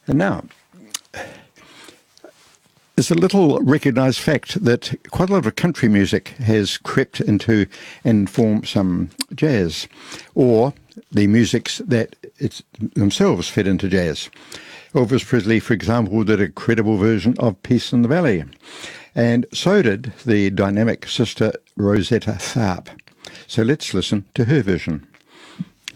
And now, it's a little recognised fact that quite a lot of country music has crept into and formed some jazz, or the musics that themselves fed into jazz. Elvis Presley, for example, did a credible version of Peace in the Valley, and so did the dynamic sister Rosetta Tharpe. So let's listen to her version.